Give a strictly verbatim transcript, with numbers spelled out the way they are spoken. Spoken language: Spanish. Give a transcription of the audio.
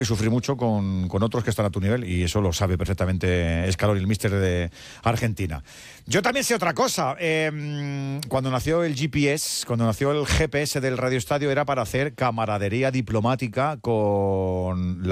sufrir mucho con, con otros que están a tu nivel, y eso lo sabe perfectamente Scaloni, el míster de Argentina. Yo también sé otra cosa. Eh, cuando nació el G P S, cuando nació el G P S del Radio Estadio, era para hacer camaradería diplomática con la